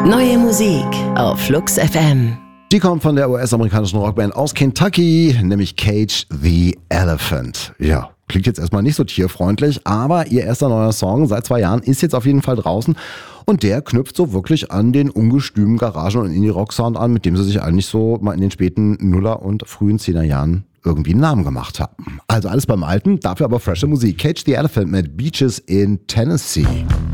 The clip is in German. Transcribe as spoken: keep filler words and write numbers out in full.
Neue Musik auf Flux F M. Die kommt von der U S-amerikanischen Rockband aus Kentucky, nämlich Cage the Elephant. Ja, klingt jetzt erstmal nicht so tierfreundlich, aber ihr erster neuer Song seit zwei Jahren ist jetzt auf jeden Fall draußen und der knüpft so wirklich an den ungestümen Garagen- und Indie-Rock-Sound an, mit dem sie sich eigentlich so mal in den späten Nuller- und frühen Zehner-Jahren irgendwie einen Namen gemacht haben. Also alles beim Alten, dafür aber frische Musik. Cage the Elephant mit Beaches in Tennessee.